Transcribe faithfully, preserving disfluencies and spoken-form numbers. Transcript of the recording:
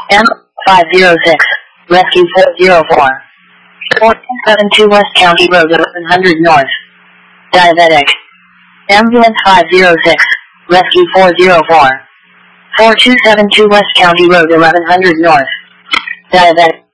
M five zero six, Rescue four zero four. four two seven two West County Road eleven hundred North. Diabetic. Ambulance five zero six, Rescue four zero four. four two seven two West County Road eleven hundred North. Diabetic.